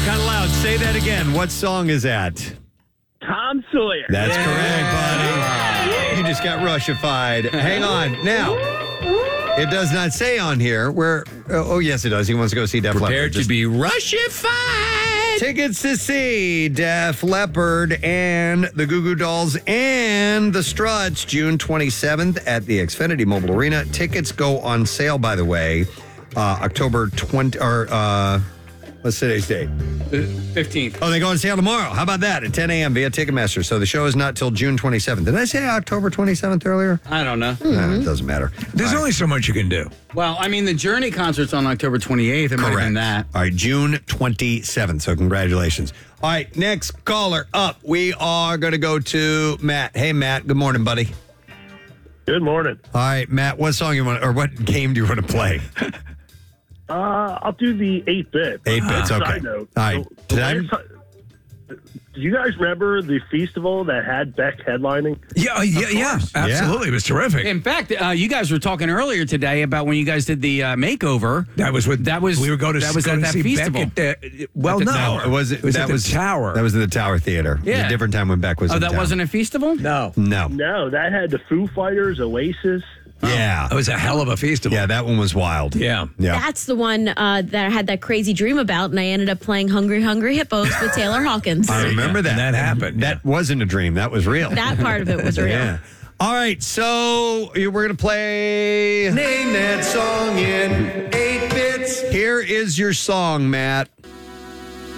kind of loud. Say that again. What song is that? Tom Sawyer. That's correct, buddy. You just got Rushified. Hang on. Now, it does not say on here where. Oh, yes, it does. He wants to go see Def Leppard. Prepared to be Rushified. Tickets to see Def Leppard and the Goo Goo Dolls and the Struts June 27th at the Xfinity Mobile Arena. Tickets go on sale, by the way, October 20 or what's today's date? 15th. Oh, they go on sale tomorrow. How about that? At 10 a.m. via Ticketmaster. So the show is not till June 27th. Did I say October 27th earlier? I don't know. It doesn't matter. There's only so much you can do. Well, I mean, the Journey concert's on October 28th. It might have been that. All right, June 27th. So congratulations. All right, next caller up. We are going to go to Matt. Hey, Matt. Good morning, buddy. Good morning. All right, Matt. What song you want, or what game do you want to play? I'll do the 8-bit. 8-bits. Okay. Side note. All right. Do you guys remember the festival that had Beck headlining? Yeah, absolutely. It was terrific. In fact, you guys were talking earlier today about when you guys did the makeover. We were going to that was go at to that see festival. Beck at the Tower. It was at that the Tower. That was in the Tower Theater. Yeah. It was a different time when Beck was in that town. wasn't a festival? No. No, that had the Foo Fighters, Oasis. Yeah. It was a hell of a festival. Yeah, that one was wild. Yeah. That's the one that I had that crazy dream about, and I ended up playing Hungry Hungry Hippos with Taylor Hawkins. I remember that. And that happened. That wasn't a dream. That was real. That part of it was real. Yeah. All right, so we're going to play Name That Song in 8 bits. Here is your song, Matt.